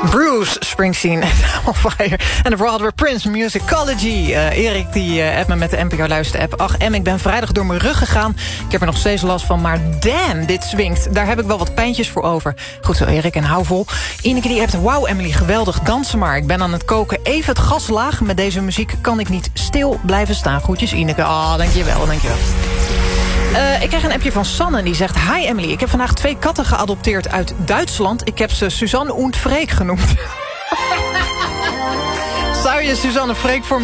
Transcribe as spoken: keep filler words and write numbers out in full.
Bruce Springsteen on Fire. En de Broadway Prince Musicology. Uh, Erik die uh, appt me met de N P R Luister-app. Ach, Em, ik ben vrijdag door mijn rug gegaan. Ik heb er nog steeds last van, maar damn, dit swingt. Daar heb ik wel wat pijntjes voor over. Goed zo, Erik, en hou vol. Ineke die appt, wauw Emily, geweldig, dansen maar. Ik ben aan het koken, even het gas laag. Met deze muziek kan ik niet stil blijven staan. Groetjes, Ineke. Ah, oh, dankjewel, dankjewel. Uh, ik krijg een appje van Sanne die zegt... Hi Emily, ik heb vandaag twee katten geadopteerd uit Duitsland. Ik heb ze Suzanne und Freek genoemd. Zou je Suzanne Freek voor